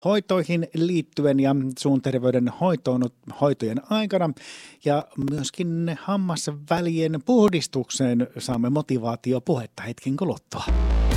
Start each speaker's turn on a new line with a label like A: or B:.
A: hoitoihin liittyen ja suun terveydenhoitojen aikana ja myöskin hammasvälien puhdistukseen saamme motivaatiopuhetta hetken kuluttua.